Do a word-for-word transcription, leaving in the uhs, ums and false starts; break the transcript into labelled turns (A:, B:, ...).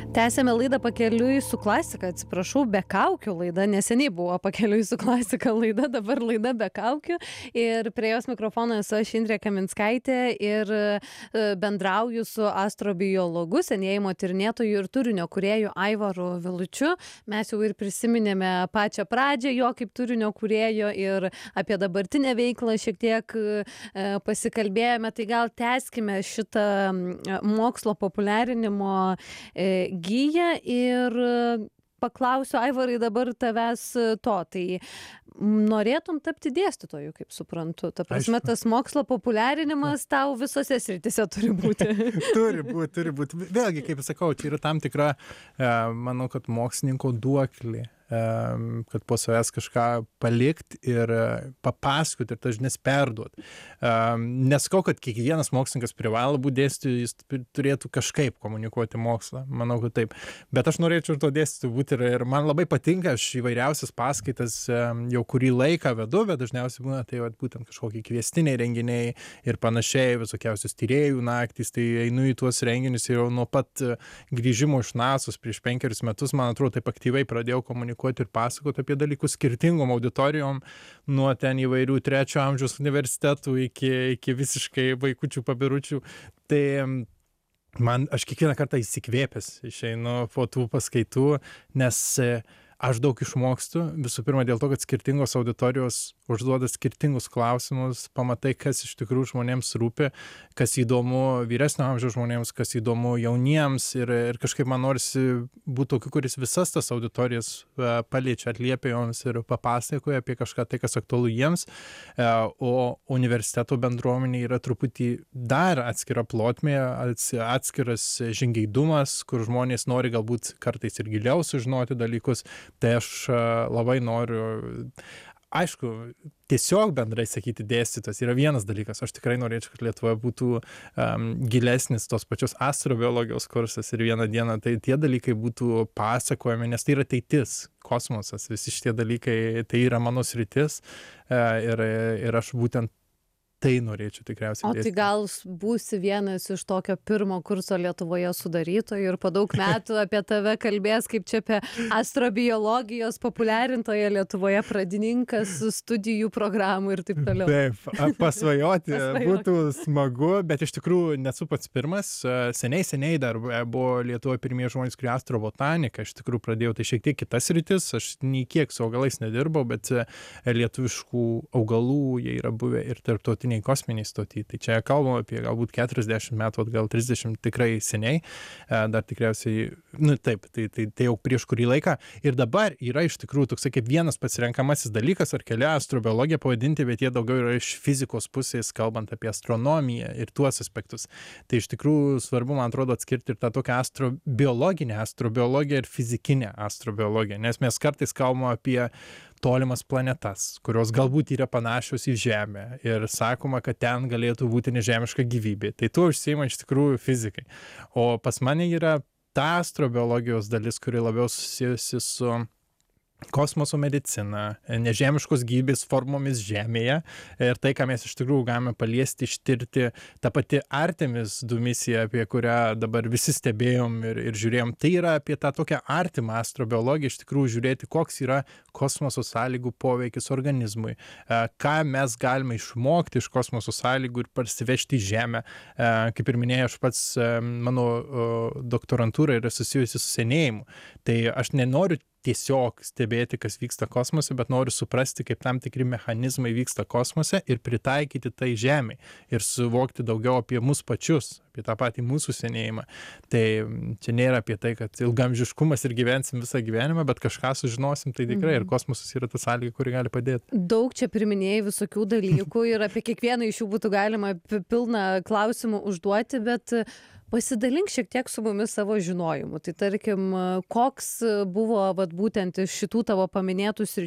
A: Tęsėme laidą Pakeliui su klasika, atsiprašau, be kaukių laida, neseniai buvo Pakeliui su klasika laida, dabar laida be kaukių ir prie jos mikrofono esu aš Indrė Kaminskaitė ir bendrauju su astrobiologu, senėjimo tyrinėtoju ir turinio kūrėju Aivaru Vilučiu. Mes jau ir prisiminėme pačią pradžią jo kaip turinio kūrėjo ir apie dabartinę veiklą šiek tiek pasikalbėjome, tai gal tęskime šitą mokslo populiarinimo giją ir paklausiu, Aivarai, dabar tavęs to, tai norėtum tapti dėstytoju, kaip suprantu. Ta prasme, tas mokslo populiarinimas tau visose srityse turi būti.
B: Turi būti, turi būti. Vėlgi, kaip sakau, čia yra tam tikra, manau, kad mokslininko duoklė, kad po savęs kažką palikti ir papasakoti ir tas žinias perduoti. Neskau, kad kiekvienas mokslininkas privalo būti dėstytoju, jis turėtų kažkaip komunikuoti mokslą. Manau, kad taip. Bet aš norėčiau ir to dėstytoju būti ir, ir man labai patinka, aš įvairiausias paskaitas jau kurį laiką vedu, bet dažniausiai būna tai vat, būtent kažkokie kviestiniai renginiai ir panašiai, visokiausios tyrėjų naktys, tai einu į tuos renginius ir jau nuo pat grįžimo iš nasos prieš penkerius metus, man atrodo, taip aktyviai pradėjau komunikuoti ir pasakoti apie dalykus skirtingom auditorijom, nuo ten įvairių trečio amžiaus universitetų iki, iki visiškai vaikučių pabiručių. Tai man, aš kiekvieną kartą įsikvėpęs išeinu po tų paskaitų, nes aš daug išmokstu, visų pirma dėl to, kad skirtingos auditorijos užduoda skirtingus klausimus, pamatai, kas iš tikrųjų žmonėms rūpi, kas įdomu vyresnio amžiaus žmonėms, kas įdomu jauniems ir, ir kažkaip man norisi būti tokiu, kuris visas tas auditorijas paliečia, atliepia joms ir papasakoja apie kažką tai, kas aktualu jiems, o universiteto bendruomenė yra truputį dar atskira plotmė, atskiras žingeidumas, kur žmonės nori galbūt kartais ir giliau sužinoti dalykus. Tai aš labai noriu, aišku, tiesiog bendrai sakyti dėstytojas yra vienas dalykas. Aš tikrai norėčiau, kad Lietuvoje būtų um, gilesnis tos pačios astrobiologijos kursas ir vieną dieną tai tie dalykai būtų pasakojami, nes tai yra ateitis, kosmosas, visi šitie dalykai, tai yra mano sritis uh, ir, ir aš būtent tai norėčiau tikriausiai.
A: O tai gal būsi vienas iš tokio pirmo kurso Lietuvoje sudarytojų ir po daug metų apie tave kalbės kaip čia apie astrobiologijos populiarintoje Lietuvoje pradininkas studijų programų ir taip toliau.
B: Taip, pasvajoti būtų smagu, bet iš tikrųjų nesu pats pirmas. Seniai, seniai dar buvo Lietuvoje pirmieji žmonės, kurie astrobotanika. Iš tikrųjų pradėjau tai šiek tiek kitas rytis. Aš nei kiek su augalais nedirbau, bet lietuviškų augalų jie yra buvę ir tarptautiniai kosminiai stoty. Tai čia kalbam apie galbūt keturiasdešimt metų, gal trisdešimt tikrai seniai, dar tikriausiai, nu taip, tai, tai, tai jau prieš kurį laiką. Ir dabar yra iš tikrųjų toks kaip vienas pasirenkamasis dalykas, ar keli astrobiologiją pavadinti, bet jie daugiau yra iš fizikos pusės, kalbant apie astronomiją ir tuos aspektus. Tai iš tikrųjų svarbu, man atrodo, atskirti ir tą tokią astrobiologinę astrobiologiją ir fizikinę astrobiologiją, nes mes kartais kalbame apie tolimas planetas, kurios galbūt yra panašios į Žemę ir sakoma, kad ten galėtų būti nežemiška gyvybė. Tai tuo užsiima iš tikrųjų fizikai. O pas mane yra ta astrobiologijos dalis, kuri labiau susijusi su kosmoso medicina, nežemiškos gyvybės formomis Žemėje ir tai, ką mes iš tikrųjų galime paliesti, ištirti, ta pati Artemis du misija, apie kurią dabar visi stebėjom ir, ir žiūrėjom, tai yra apie tą tokią artimą astrobiologiją, iš tikrųjų žiūrėti, koks yra kosmoso sąlygų poveikis organizmui, ką mes galime išmokti iš kosmoso sąlygų ir parsivežti į Žemę. Kaip ir minėjau, aš pats, mano doktorantūra yra susijusi su senėjimu, tai aš nenoriu tiesiog stebėti, kas vyksta kosmose, bet noriu suprasti, kaip tam tikri mechanizmai vyksta kosmose ir pritaikyti tai Žemei ir suvokti daugiau apie mus pačius, apie tą patį mūsų senėjimą. Tai čia nėra apie tai, kad ilgamžiškumas ir gyvensim visą gyvenimą, bet kažką sužinosim, tai tikrai ir kosmosas yra ta sąlyga, kuri gali padėti.
A: Daug čia priminėjai visokių dalykų ir apie kiekvieną iš jų būtų galima pilną klausimų užduoti, bet pasidalink šiek tiek su mumis savo žinojimu. Tai tarkim, koks buvo vat, būtent iš šitų tavo paminėtų sričių